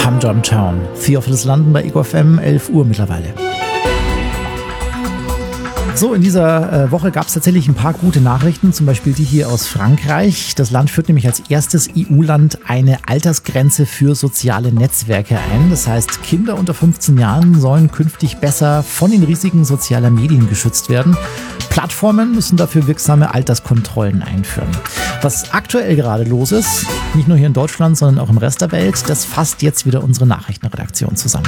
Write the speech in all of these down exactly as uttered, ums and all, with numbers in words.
Humdrum Town. Theophilus London bei Ego F M, elf Uhr mittlerweile. So, in dieser Woche gab es tatsächlich ein paar gute Nachrichten, zum Beispiel die hier aus Frankreich. Das Land führt nämlich als erstes E U-Land eine Altersgrenze für soziale Netzwerke ein. Das heißt, Kinder unter fünfzehn Jahren sollen künftig besser von den Risiken sozialer Medien geschützt werden. Plattformen müssen dafür wirksame Alterskontrollen einführen. Was aktuell gerade los ist, nicht nur hier in Deutschland, sondern auch im Rest der Welt, das fasst jetzt wieder unsere Nachrichtenredaktion zusammen.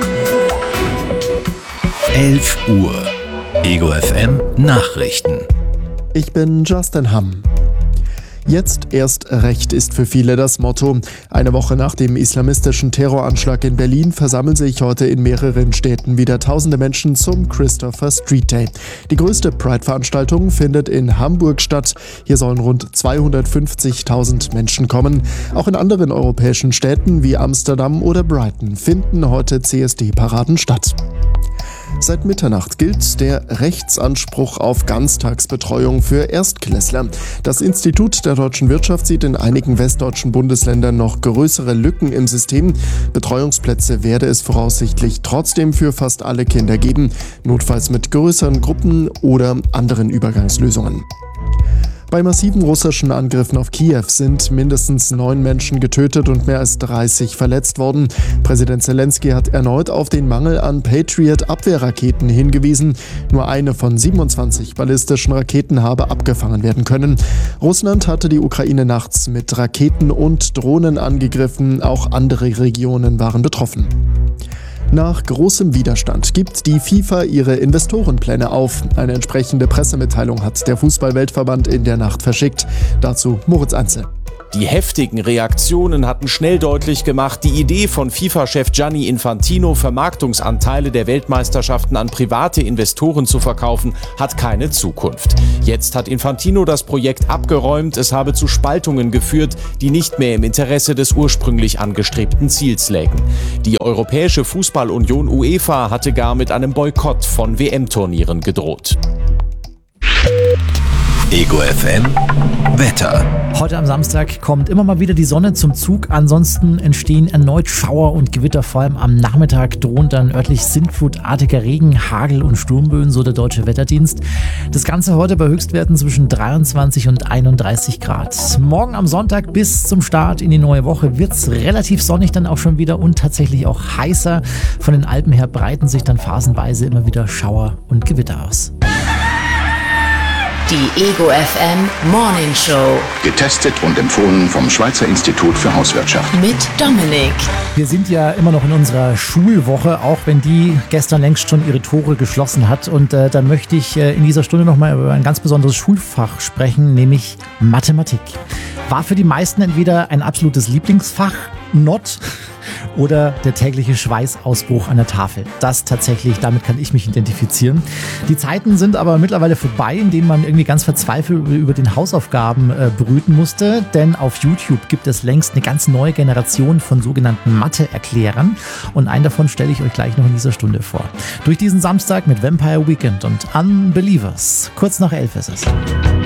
elf Uhr. Ego F M Nachrichten. Ich bin Justin Hamm. Jetzt erst recht ist für viele das Motto. Eine Woche nach dem islamistischen Terroranschlag in Berlin versammeln sich heute in mehreren Städten wieder tausende Menschen zum Christopher Street Day. Die größte Pride-Veranstaltung findet in Hamburg statt. Hier sollen rund zweihundertfünfzigtausend Menschen kommen. Auch in anderen europäischen Städten wie Amsterdam oder Brighton finden heute C S D-Paraden statt. Seit Mitternacht gilt der Rechtsanspruch auf Ganztagsbetreuung für Erstklässler. Das Institut der deutschen Wirtschaft sieht in einigen westdeutschen Bundesländern noch größere Lücken im System. Betreuungsplätze werde es voraussichtlich trotzdem für fast alle Kinder geben, notfalls mit größeren Gruppen oder anderen Übergangslösungen. Bei massiven russischen Angriffen auf Kiew sind mindestens neun Menschen getötet und mehr als dreißig verletzt worden. Präsident Zelensky hat erneut auf den Mangel an Patriot-Abwehrraketen hingewiesen. Nur eine von siebenundzwanzig ballistischen Raketen habe abgefangen werden können. Russland hatte die Ukraine nachts mit Raketen und Drohnen angegriffen. Auch andere Regionen waren betroffen. Nach großem Widerstand gibt die FIFA ihre Investorenpläne auf. Eine entsprechende Pressemitteilung hat der Fußball-Weltverband in der Nacht verschickt. Dazu Moritz Einzel. Die heftigen Reaktionen hatten schnell deutlich gemacht, die Idee von FIFA-Chef Gianni Infantino, Vermarktungsanteile der Weltmeisterschaften an private Investoren zu verkaufen, hat keine Zukunft. Jetzt hat Infantino das Projekt abgeräumt, es habe zu Spaltungen geführt, die nicht mehr im Interesse des ursprünglich angestrebten Ziels lägen. Die Europäische Fußballunion UEFA hatte gar mit einem Boykott von W M-Turnieren gedroht. Ego F M Wetter. Heute am Samstag kommt immer mal wieder die Sonne zum Zug. Ansonsten entstehen erneut Schauer und Gewitter. Vor allem am Nachmittag droht dann örtlich sintflutartiger Regen, Hagel und Sturmböen, so der Deutsche Wetterdienst. Das Ganze heute bei Höchstwerten zwischen dreiundzwanzig und einunddreißig Grad. Morgen am Sonntag bis zum Start in die neue Woche wird es relativ sonnig dann auch schon wieder und tatsächlich auch heißer. Von den Alpen her breiten sich dann phasenweise immer wieder Schauer und Gewitter aus. Die Ego F M Morning Show. Getestet und empfohlen vom Schweizer Institut für Hauswirtschaft. Mit Dominik. Wir sind ja immer noch in unserer Schulwoche, auch wenn die gestern längst schon ihre Tore geschlossen hat. Und äh, da möchte ich äh, in dieser Stunde nochmal über ein ganz besonderes Schulfach sprechen, nämlich Mathematik. War für die meisten entweder ein absolutes Lieblingsfach, not, oder der tägliche Schweißausbruch an der Tafel. Das tatsächlich, damit kann ich mich identifizieren. Die Zeiten sind aber mittlerweile vorbei, in denen man irgendwie ganz verzweifelt über den Hausaufgaben äh, brüten musste, denn auf YouTube gibt es längst eine ganz neue Generation von sogenannten Mathe-Erklärern und einen davon stelle ich euch gleich noch in dieser Stunde vor. Durch diesen Samstag mit Vampire Weekend und Unbelievers. Kurz nach elf ist es.